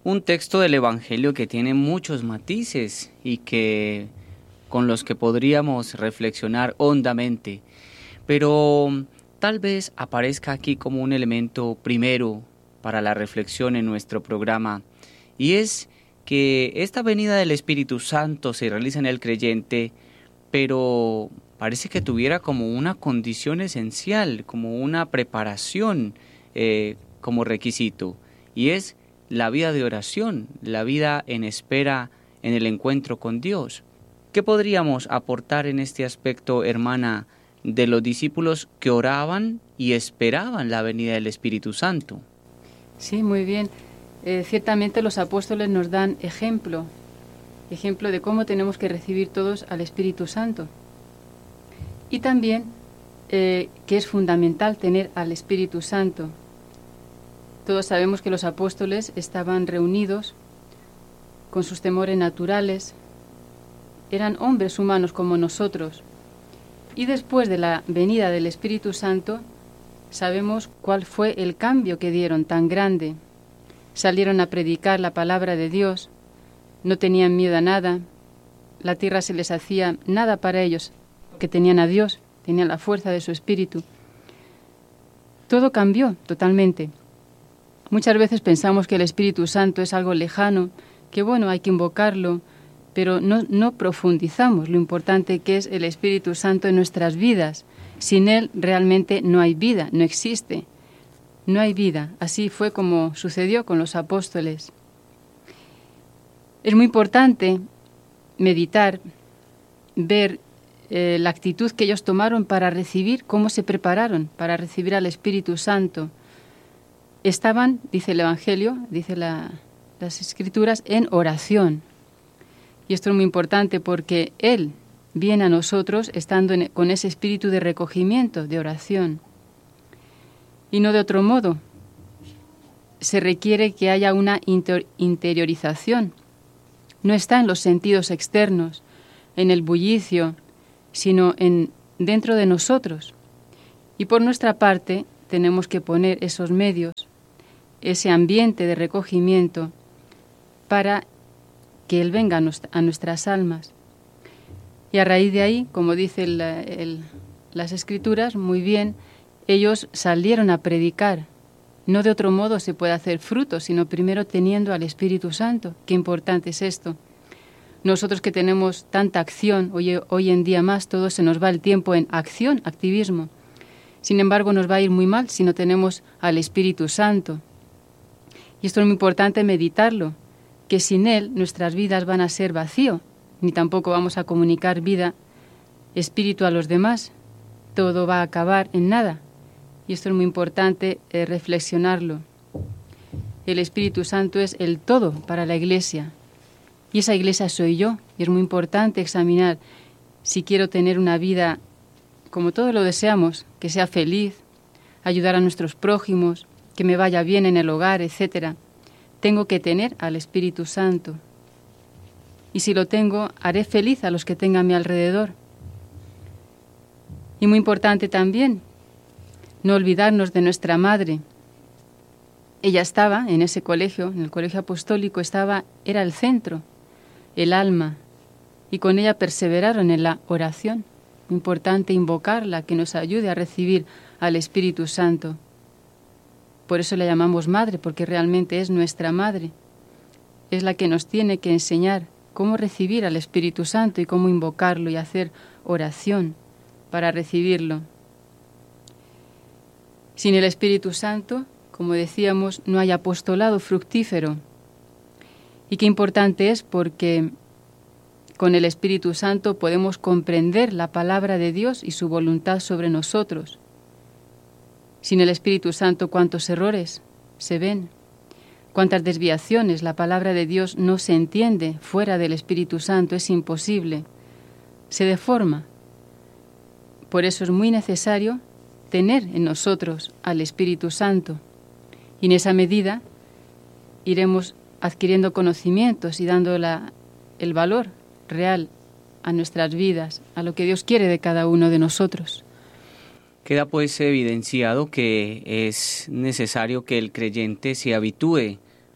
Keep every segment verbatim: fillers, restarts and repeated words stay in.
un texto del Evangelio que tiene muchos matices y que con los que podríamos reflexionar hondamente, pero tal vez aparezca aquí como un elemento primero para la reflexión en nuestro programa, y es que esta venida del Espíritu Santo se realiza en el creyente, pero parece que tuviera como una condición esencial, como una preparación eh, como requisito, y es la vida de oración, la vida en espera en el encuentro con Dios. ¿Qué podríamos aportar en este aspecto, hermana, de los discípulos que oraban y esperaban la venida del Espíritu Santo? Sí, muy bien. Eh, ciertamente los apóstoles nos dan ejemplo, ejemplo de cómo tenemos que recibir todos al Espíritu Santo. Y también eh, que es fundamental tener al Espíritu Santo. Todos sabemos que los apóstoles estaban reunidos con sus temores naturales, eran hombres humanos como nosotros. Y después de la venida del Espíritu Santo, sabemos cuál fue el cambio que dieron tan grande. Salieron a predicar la palabra de Dios, no tenían miedo a nada, la tierra se les hacía nada para ellos, que tenían a Dios, tenían la fuerza de su Espíritu. Todo cambió totalmente. Muchas veces pensamos que el Espíritu Santo es algo lejano, que bueno, hay que invocarlo, pero no, no profundizamos lo importante que es el Espíritu Santo en nuestras vidas. Sin Él realmente no hay vida, no existe. No hay vida. Así fue como sucedió con los apóstoles. Es muy importante meditar, ver eh, la actitud que ellos tomaron para recibir, cómo se prepararon para recibir al Espíritu Santo. Estaban, dice el Evangelio, dice la, las Escrituras, en oración. Y esto es muy importante porque Él viene a nosotros estando en, con ese espíritu de recogimiento, de oración. Y no de otro modo. Se requiere que haya una inter, interiorización. No está en los sentidos externos, en el bullicio, sino en, dentro de nosotros. Y por nuestra parte tenemos que poner esos medios, ese ambiente de recogimiento, para que Él venga a nuestras almas. Y a raíz de ahí, como dicen las Escrituras, muy bien, ellos salieron a predicar. No de otro modo se puede hacer fruto, sino primero teniendo al Espíritu Santo. Qué importante es esto. Nosotros que tenemos tanta acción, hoy, hoy en día más, todo se nos va el tiempo en acción, activismo. Sin embargo, nos va a ir muy mal si no tenemos al Espíritu Santo. Y esto es muy importante meditarlo, que sin Él nuestras vidas van a ser vacío, ni tampoco vamos a comunicar vida, espíritu a los demás. Todo va a acabar en nada. Y esto es muy importante eh, reflexionarlo. El Espíritu Santo es el todo para la Iglesia. Y esa Iglesia soy yo. Y es muy importante examinar si quiero tener una vida como todos lo deseamos, que sea feliz, ayudar a nuestros prójimos, que me vaya bien en el hogar, etcétera. Tengo que tener al Espíritu Santo. Y si lo tengo, haré feliz a los que tengan a mi alrededor. Y muy importante también, no olvidarnos de nuestra madre. Ella estaba en ese colegio, en el colegio apostólico, estaba, era el centro, el alma, y con ella perseveraron en la oración. Muy importante invocarla, que nos ayude a recibir al Espíritu Santo. Por eso la llamamos madre, porque realmente es nuestra madre. Es la que nos tiene que enseñar cómo recibir al Espíritu Santo y cómo invocarlo y hacer oración para recibirlo. Sin el Espíritu Santo, como decíamos, no hay apostolado fructífero. Y qué importante es porque con el Espíritu Santo podemos comprender la palabra de Dios y su voluntad sobre nosotros. Sin el Espíritu Santo, cuántos errores se ven, cuántas desviaciones. La palabra de Dios no se entiende fuera del Espíritu Santo, es imposible, se deforma. Por eso es muy necesario tener en nosotros al Espíritu Santo. Y en esa medida iremos adquiriendo conocimientos y dando la, el valor real a nuestras vidas, a lo que Dios quiere de cada uno de nosotros. Queda pues evidenciado que es necesario que el creyente se habitúe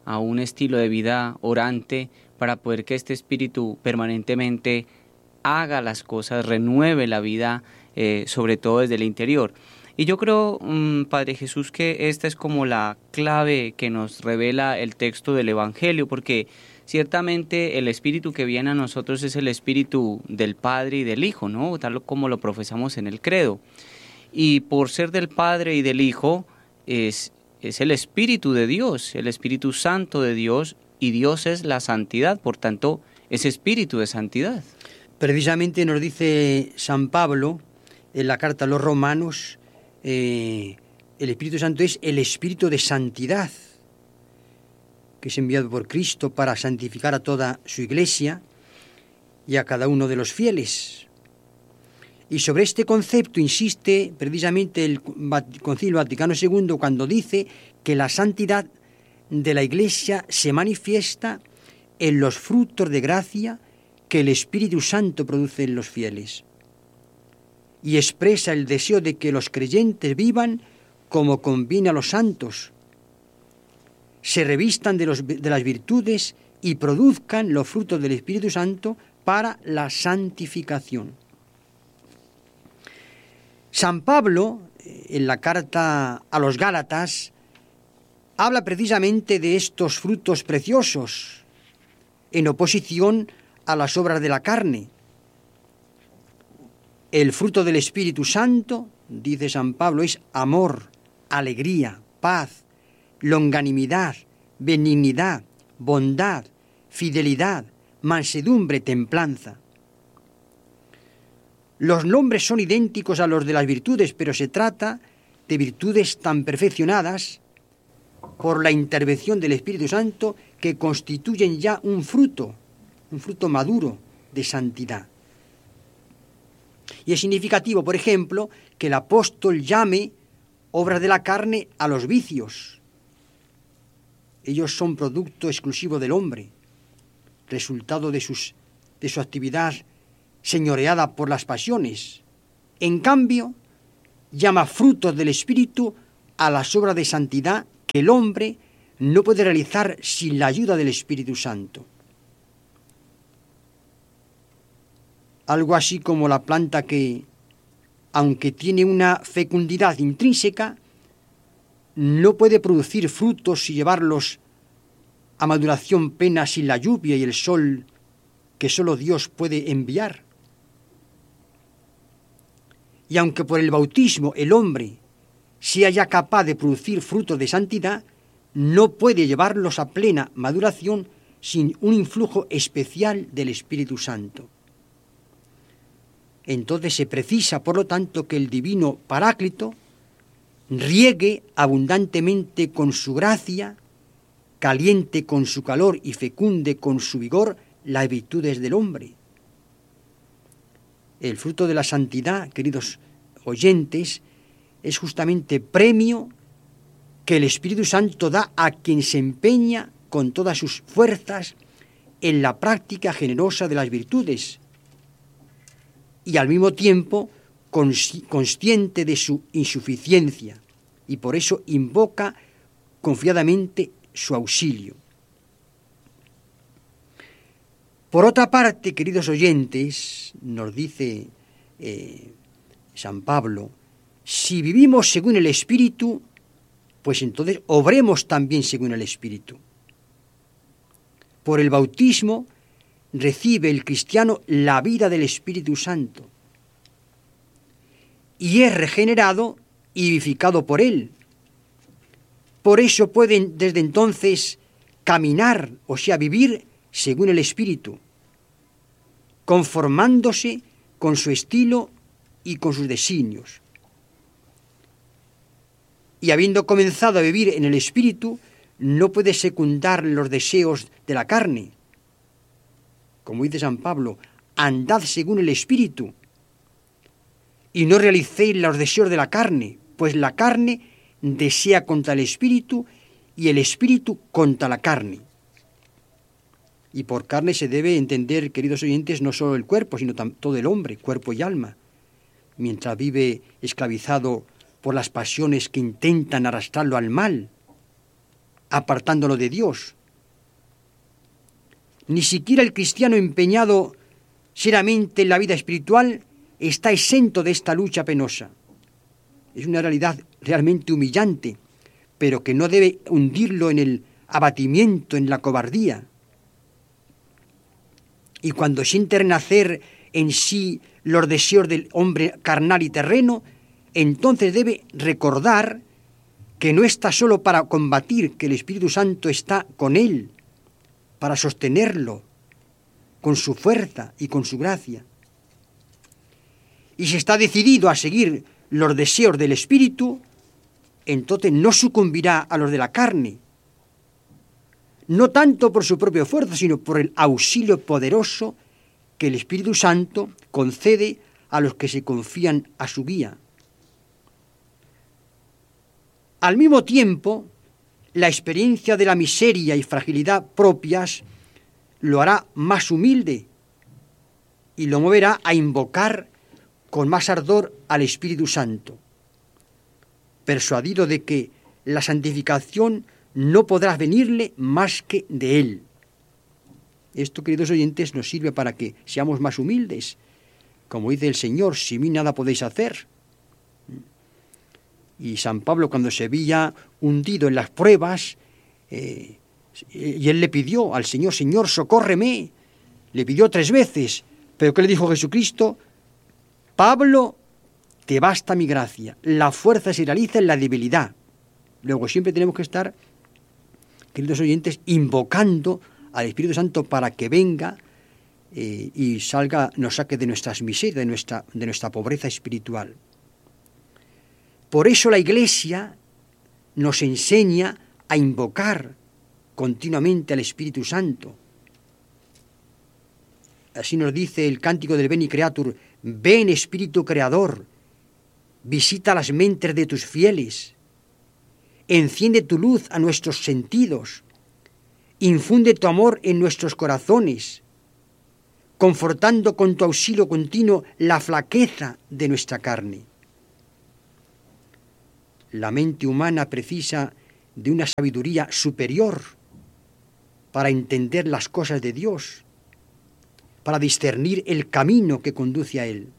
a un estilo de vida orante para poder que este espíritu permanentemente haga las cosas, renueve la vida, eh, sobre todo desde el interior. Y yo creo, mmm, Padre Jesús, que esta es como la clave que nos revela el texto del Evangelio, porque ciertamente el espíritu que viene a nosotros es el espíritu del Padre y del Hijo, ¿no? Tal como lo profesamos en el credo. Y por ser del Padre y del Hijo, es, es el Espíritu de Dios, el Espíritu Santo de Dios, y Dios es la santidad, por tanto, es espíritu de santidad. Precisamente nos dice San Pablo en la carta a los Romanos, eh, el Espíritu Santo es el Espíritu de santidad, que es enviado por Cristo para santificar a toda su Iglesia y a cada uno de los fieles. Y sobre este concepto insiste precisamente el Concilio Vaticano segundo cuando dice que la santidad de la Iglesia se manifiesta en los frutos de gracia que el Espíritu Santo produce en los fieles y expresa el deseo de que los creyentes vivan como conviene a los santos, se revistan de, los, de las virtudes y produzcan los frutos del Espíritu Santo para la santificación. San Pablo, en la carta a los Gálatas, habla precisamente de estos frutos preciosos, en oposición a las obras de la carne. El fruto del Espíritu Santo, dice San Pablo, es amor, alegría, paz, longanimidad, benignidad, bondad, fidelidad, mansedumbre, templanza. Los nombres son idénticos a los de las virtudes, pero se trata de virtudes tan perfeccionadas por la intervención del Espíritu Santo que constituyen ya un fruto, un fruto maduro de santidad. Y es significativo, por ejemplo, que el apóstol llame obras de la carne a los vicios. Ellos son producto exclusivo del hombre, resultado de, sus, de su actividad señoreada por las pasiones. En cambio, llama frutos del Espíritu a las obras de santidad que el hombre no puede realizar sin la ayuda del Espíritu Santo. Algo así como la planta que, aunque tiene una fecundidad intrínseca, no puede producir frutos y llevarlos a maduración plena sin la lluvia y el sol que solo Dios puede enviar. Y aunque por el bautismo el hombre sea ya capaz de producir frutos de santidad, no puede llevarlos a plena maduración sin un influjo especial del Espíritu Santo. Entonces se precisa, por lo tanto, que el divino Paráclito riegue abundantemente con su gracia, caliente con su calor y fecunde con su vigor las virtudes del hombre. El fruto de la santidad, queridos oyentes, es justamente premio que el Espíritu Santo da a quien se empeña con todas sus fuerzas en la práctica generosa de las virtudes y al mismo tiempo consciente de su insuficiencia y por eso invoca confiadamente su auxilio. Por otra parte, queridos oyentes, nos dice eh, San Pablo, si vivimos según el Espíritu, pues entonces obremos también según el Espíritu. Por el bautismo recibe el cristiano la vida del Espíritu Santo y es regenerado y vivificado por él. Por eso pueden desde entonces caminar, o sea, vivir según el Espíritu, conformándose con su estilo y con sus designios. Y habiendo comenzado a vivir en el Espíritu, no puede secundar los deseos de la carne. Como dice San Pablo, andad según el Espíritu y no realicéis los deseos de la carne, pues la carne desea contra el Espíritu y el Espíritu contra la carne. Y por carne se debe entender, queridos oyentes, no solo el cuerpo, sino todo el hombre, cuerpo y alma, mientras vive esclavizado por las pasiones que intentan arrastrarlo al mal, apartándolo de Dios. Ni siquiera el cristiano empeñado seriamente en la vida espiritual está exento de esta lucha penosa. Es una realidad realmente humillante, pero que no debe hundirlo en el abatimiento, en la cobardía. Y cuando siente renacer en sí los deseos del hombre carnal y terreno, entonces debe recordar que no está solo para combatir, que el Espíritu Santo está con él, para sostenerlo, con su fuerza y con su gracia. Y si está decidido a seguir los deseos del Espíritu, entonces no sucumbirá a los de la carne, no tanto por su propio esfuerzo, sino por el auxilio poderoso que el Espíritu Santo concede a los que se confían a su guía. Al mismo tiempo, la experiencia de la miseria y fragilidad propias lo hará más humilde y lo moverá a invocar con más ardor al Espíritu Santo, persuadido de que la santificación no podrá venirle más que de Él. Esto, queridos oyentes, nos sirve para que seamos más humildes. Como dice el Señor, sin mí nada podéis hacer. Y San Pablo, cuando se veía hundido en las pruebas, eh, y él le pidió al Señor, Señor, socórreme, le pidió tres veces, pero ¿qué le dijo Jesucristo? Pablo, te basta mi gracia, la fuerza se realiza en la debilidad. Luego siempre tenemos que estar, queridos oyentes, invocando al Espíritu Santo para que venga eh, y salga, nos saque de nuestras miserias, de nuestra, de nuestra pobreza espiritual. Por eso la Iglesia nos enseña a invocar continuamente al Espíritu Santo. Así nos dice el cántico del Veni Creator: ven Espíritu Creador, visita las mentes de tus fieles, enciende tu luz a nuestros sentidos, infunde tu amor en nuestros corazones, confortando con tu auxilio continuo la flaqueza de nuestra carne. La mente humana precisa de una sabiduría superior para entender las cosas de Dios, para discernir el camino que conduce a Él.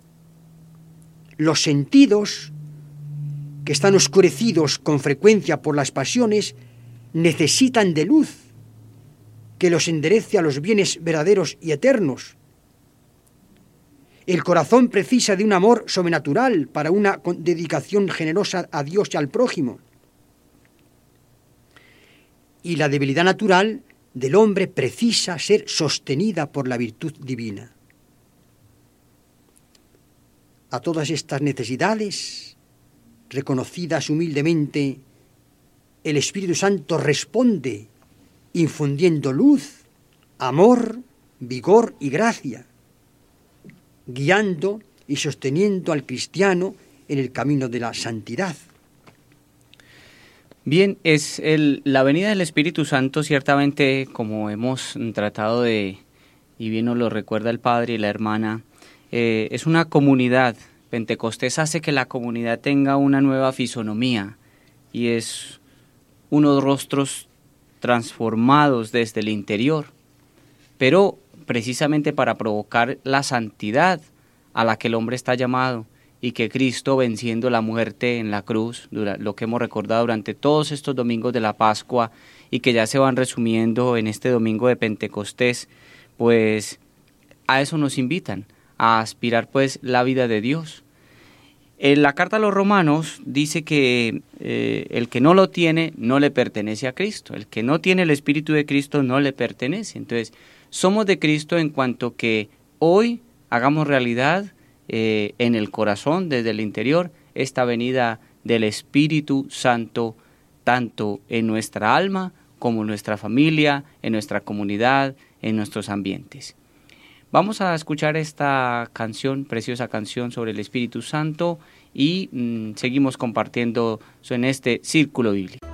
Los sentidos, que están oscurecidos con frecuencia por las pasiones, necesitan de luz que los enderece a los bienes verdaderos y eternos. El corazón precisa de un amor sobrenatural para una dedicación generosa a Dios y al prójimo. Y la debilidad natural del hombre precisa ser sostenida por la virtud divina. A todas estas necesidades, reconocidas humildemente, el Espíritu Santo responde infundiendo luz, amor, vigor y gracia, guiando y sosteniendo al cristiano en el camino de la santidad. Bien, es el, la venida del Espíritu Santo, ciertamente, como hemos tratado de, y bien nos lo recuerda el Padre y la hermana, eh, es una comunidad. Pentecostés hace que la comunidad tenga una nueva fisonomía y es unos rostros transformados desde el interior, pero precisamente para provocar la santidad a la que el hombre está llamado, y que Cristo, venciendo la muerte en la cruz, lo que hemos recordado durante todos estos domingos de la Pascua y que ya se van resumiendo en este domingo de Pentecostés, pues a eso nos invitan, a aspirar pues la vida de Dios. En la carta a los Romanos dice que eh, el que no lo tiene no le pertenece a Cristo, el que no tiene el Espíritu de Cristo no le pertenece. Entonces, somos de Cristo en cuanto que hoy hagamos realidad eh, en el corazón, desde el interior, esta venida del Espíritu Santo, tanto en nuestra alma como en nuestra familia, en nuestra comunidad, en nuestros ambientes. Vamos a escuchar esta canción, preciosa canción sobre el Espíritu Santo, y mmm, seguimos compartiendo en este círculo bíblico.